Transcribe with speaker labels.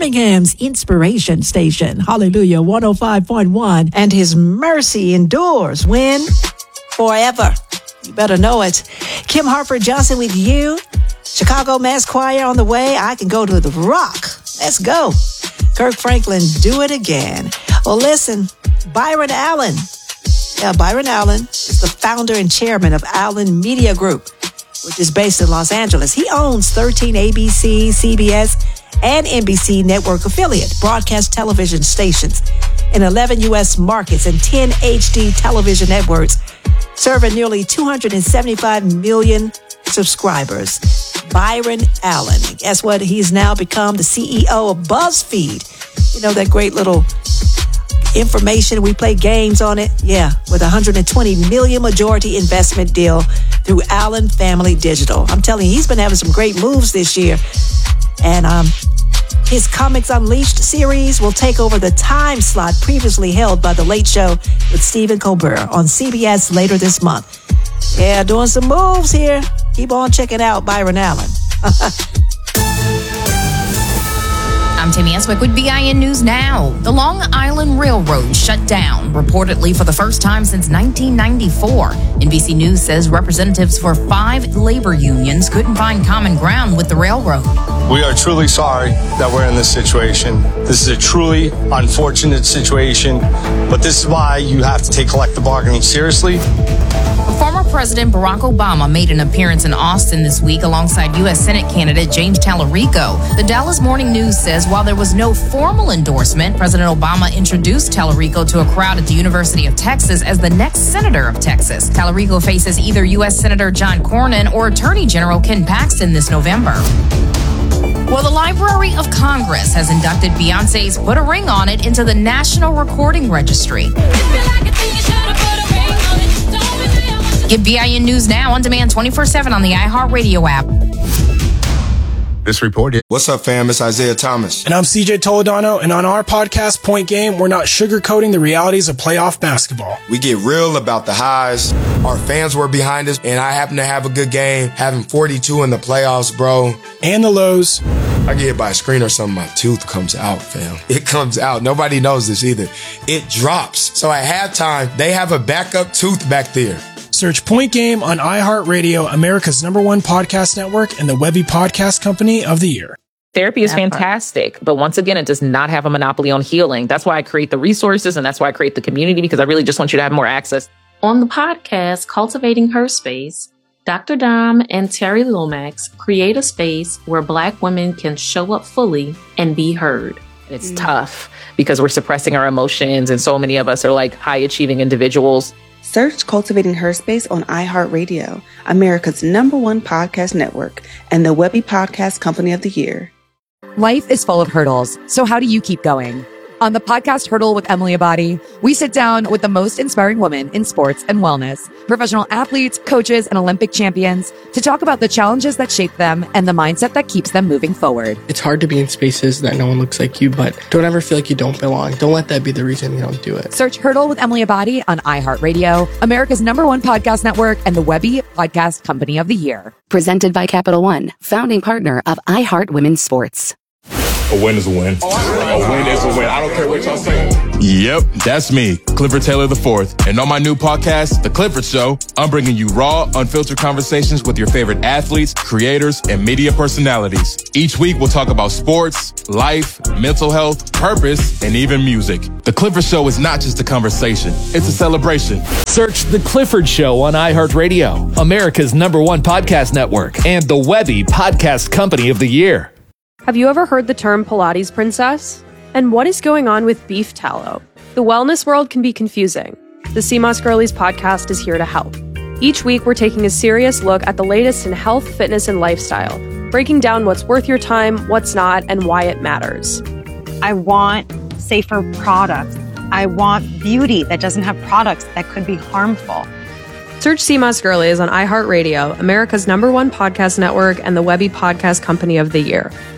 Speaker 1: Birmingham's inspiration station. Hallelujah, 105.1. And his mercy endures when? Forever. You better know it. Kim Harper Johnson with you. Chicago Mass Choir on the way. I Can Go to the Rock. Let's go. Kirk Franklin, Do It Again. Well, listen, Byron Allen. Yeah, Byron Allen is the founder and chairman of Allen Media Group, which is based in Los Angeles. He owns 13 ABC, CBS, and NBC network affiliate broadcast television stations in 11 U.S. markets and 10 HD television networks, serving nearly 275 million subscribers. Byron Allen. Guess what? He's now become the CEO of BuzzFeed. You know, that great little information. We play games on it. Yeah, with $120 million majority investment deal through Allen Family Digital. I'm telling you, he's been having some great moves this year. And his Comics Unleashed series will take over the time slot previously held by The Late Show with Stephen Colbert on CBS later this month. Yeah, doing some moves here. Keep on checking out Byron Allen.
Speaker 2: I'm Tammy Eswick with BIN News Now. The Long Island Railroad shut down, reportedly for the first time since 1994. NBC News says representatives for 5 labor unions couldn't find common ground with the railroad.
Speaker 3: We are truly sorry that we're in this situation. This is a truly unfortunate situation, but this is why you have to take collective bargaining seriously.
Speaker 2: Former President Barack Obama made an appearance in Austin this week alongside U.S. Senate candidate James Tallarico. The Dallas Morning News says while there was no formal endorsement, President Obama introduced Tallarico to a crowd at the University of Texas as the next senator of Texas. Tallarico faces either U.S. Senator John Cornyn or Attorney General Ken Paxton this November. Well, the Library of Congress has inducted Beyonce's Put a Ring on It into the National Recording Registry. Get BIN News Now on demand 24/7 on the iHeartRadio app.
Speaker 4: This report.
Speaker 5: What's up, fam? It's Isaiah Thomas.
Speaker 6: And I'm CJ Toledano, and on our podcast, Point Game, we're not sugarcoating the realities of playoff basketball.
Speaker 5: We get real about the highs. Our fans were behind us, and I happen to have a good game, having 42 in the playoffs, bro.
Speaker 6: And the lows.
Speaker 5: I get hit by a screen or something, my tooth comes out, fam. It comes out. Nobody knows this either. It drops. So at halftime, they have a backup tooth back there.
Speaker 6: Search Point Game on iHeartRadio, America's #1 podcast network, and the Webby Podcast Company of the Year.
Speaker 7: Therapy is fantastic, but once again, it does not have a monopoly on healing. That's why I create the resources, and that's why I create the community, because I really just want you to have more access.
Speaker 8: On the podcast, Cultivating Her Space, Dr. Dom and Terry Lomax create a space where Black women can show up fully and be heard.
Speaker 7: It's tough because we're suppressing our emotions, and so many of us are like high-achieving individuals.
Speaker 9: Search Cultivating Her Space on iHeartRadio, America's #1 podcast network, and the Webby Podcast Company of the Year.
Speaker 10: Life is full of hurdles, so how do you keep going? On the podcast Hurdle with Emily Abadi, we sit down with the most inspiring women in sports and wellness, professional athletes, coaches, and Olympic champions to talk about the challenges that shape them and the mindset that keeps them moving forward.
Speaker 11: It's hard to be in spaces that no one looks like you, but don't ever feel like you don't belong. Don't let that be the reason you don't do it.
Speaker 10: Search Hurdle with Emily Abadi on iHeartRadio, America's #1 podcast network, and the Webby Podcast Company of the Year.
Speaker 12: Presented by Capital One, founding partner of iHeart Women's Sports.
Speaker 13: A win is a win. A win is a win. I don't care what y'all say.
Speaker 4: Yep, that's me, Clifford Taylor IV. And on my new podcast, The Clifford Show, I'm bringing you raw, unfiltered conversations with your favorite athletes, creators, and media personalities. Each week, we'll talk about sports, life, mental health, purpose, and even music. The Clifford Show is not just a conversation, it's a celebration.
Speaker 14: Search The Clifford Show on iHeartRadio, America's #1 podcast network, and the Webby Podcast Company of the Year.
Speaker 15: Have you ever heard the term Pilates princess? And what is going on with beef tallow? The wellness world can be confusing. The CMOS Girlies podcast is here to help. Each week, we're taking a serious look at the latest in health, fitness, and lifestyle, breaking down what's worth your time, what's not, and why it matters.
Speaker 16: I want safer products. I want beauty that doesn't have products that could be harmful.
Speaker 15: Search CMOS Girlies on iHeartRadio, America's #1 podcast network, and the Webby Podcast Company of the Year.